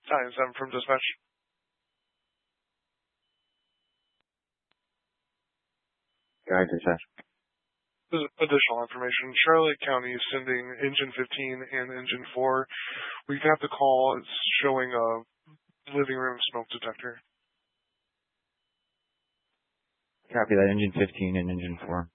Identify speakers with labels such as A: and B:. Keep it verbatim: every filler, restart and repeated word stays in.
A: Hi, is that from dispatch?
B: Guys, dispatch.
A: Additional information. Charlotte County is sending engine fifteen and engine four. We got the call. It's showing a living room smoke detector.
B: Copy that, engine fifteen and engine four.